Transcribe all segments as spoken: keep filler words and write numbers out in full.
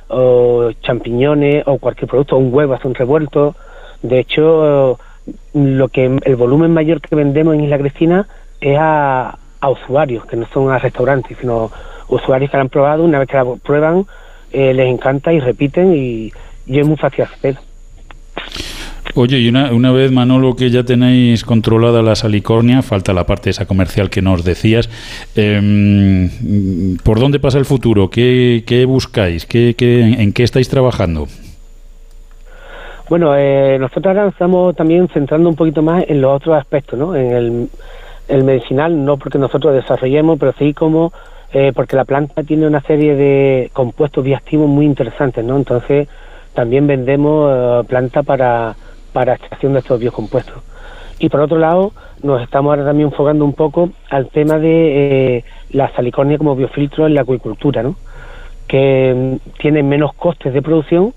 o champiñones o cualquier producto, un huevo, hace un revuelto. De hecho, lo que el volumen mayor que vendemos en Isla Cristina es a, a usuarios, que no son a restaurantes, sino usuarios que la han probado. Una vez que la prueban, eh, les encanta y repiten, y, y es muy fácil hacer. Oye, y una, una vez, Manolo, que ya tenéis controlada la salicornia, falta la parte esa comercial que nos decías, eh, ¿por dónde pasa el futuro? ¿Qué, qué buscáis? ¿Qué, qué, ¿En qué estáis trabajando? Bueno, eh, nosotros ahora estamos también centrando un poquito más en los otros aspectos, ¿no? En el, el medicinal, no porque nosotros desarrollemos, pero sí como eh, porque la planta tiene una serie de compuestos bioactivos muy interesantes, ¿no? Entonces también vendemos eh, planta para, para extracción de estos biocompuestos. Y por otro lado, nos estamos ahora también enfocando un poco al tema de eh, la salicornia como biofiltro en la acuicultura, ¿no? Que mm, tiene menos costes de producción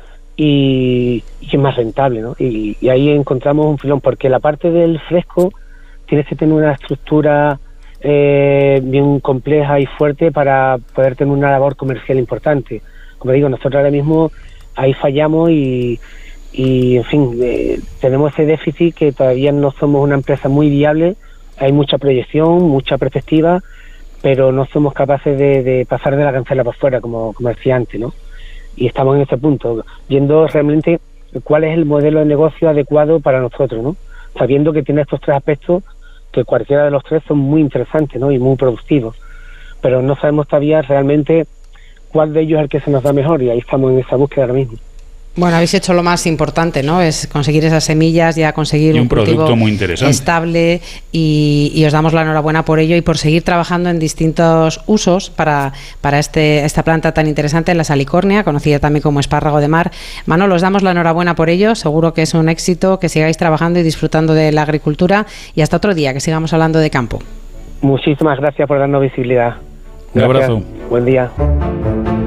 y, y es más rentable, ¿no? Y, y ahí encontramos un filón, porque la parte del fresco tienes que tener una estructura eh, bien compleja y fuerte para poder tener una labor comercial importante. Como digo, nosotros ahora mismo ahí fallamos y, y en fin, eh, tenemos ese déficit que todavía no somos una empresa muy viable. Hay mucha proyección, mucha perspectiva, pero no somos capaces de, de pasar de la cancela para afuera, como, como decía antes, ¿no? Y estamos en ese punto, viendo realmente cuál es el modelo de negocio adecuado para nosotros, ¿no? Sabiendo que tiene estos tres aspectos, que cualquiera de los tres son muy interesantes, ¿no? Y muy productivos, pero no sabemos todavía realmente cuál de ellos es el que se nos da mejor, y ahí estamos en esa búsqueda ahora mismo. Bueno, habéis hecho lo más importante, ¿no? Es conseguir esas semillas, ya conseguir un, un producto muy interesante, estable, y, y os damos la enhorabuena por ello y por seguir trabajando en distintos usos para, para este, esta planta tan interesante, la salicornia, conocida también como espárrago de mar. Manolo, os damos la enhorabuena por ello, seguro que es un éxito, que sigáis trabajando y disfrutando de la agricultura, y hasta otro día, que sigamos hablando de campo. Muchísimas gracias por darnos visibilidad. Un abrazo. Buen día.